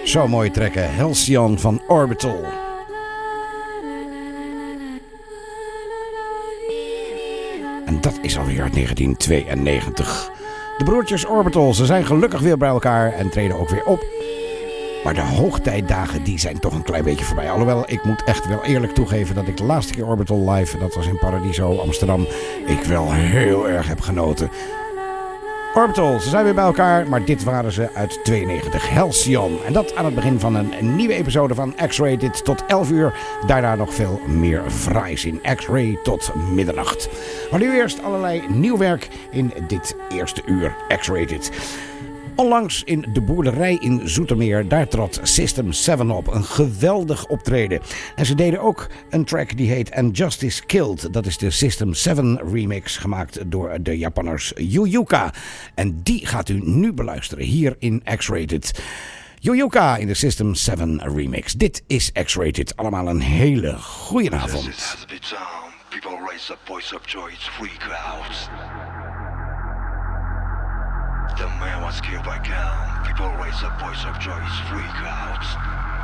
Zo mooi trekken, Halcyon van Orbital. En dat is alweer uit 1992. De broertjes Orbital, ze zijn gelukkig weer bij elkaar en treden ook weer op. Maar de hoogtijdagen die zijn toch een klein beetje voorbij. Alhoewel, ik moet echt wel eerlijk toegeven dat ik de laatste keer Orbital live, dat was in Paradiso, Amsterdam, ik wel heel erg heb genoten. Orbital, ze zijn weer bij elkaar, maar dit waren ze uit 92, Halcyon. En dat aan het begin van een nieuwe episode van X-Rated tot 11 uur. Daarna nog veel meer fraais in X-Ray tot middernacht. Maar nu eerst allerlei nieuw werk in dit eerste uur X-Rated. Onlangs in de boerderij in Zoetermeer, daar trad System 7 op. Een geweldig optreden. En ze deden ook een track die heet And Justice Killed. Dat is de System 7 remix gemaakt door de Japanners Yuyuka. En die gaat u nu beluisteren hier in X-Rated. Yuyuka in de System 7 remix. Dit is X-Rated. Allemaal een hele goeie avond. The man was killed by gun. People raise up voice of joy, freak out.